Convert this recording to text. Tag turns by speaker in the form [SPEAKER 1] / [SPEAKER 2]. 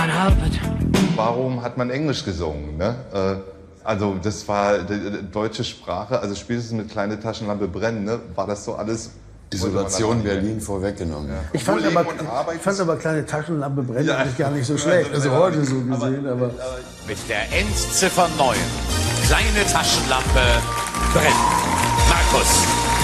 [SPEAKER 1] Warum hat man Englisch gesungen? Ne? Also das war die deutsche Sprache, also spätestens mit Kleine Taschenlampe brennen, ne? War das so alles...
[SPEAKER 2] Isolation Berlin vorweggenommen. Ja.
[SPEAKER 3] Ich fand aber Kleine Taschenlampe brennen eigentlich gar nicht so schlecht. Also heute so gesehen, aber...
[SPEAKER 4] Mit der Endziffer 9. Kleine Taschenlampe brennt. Markus.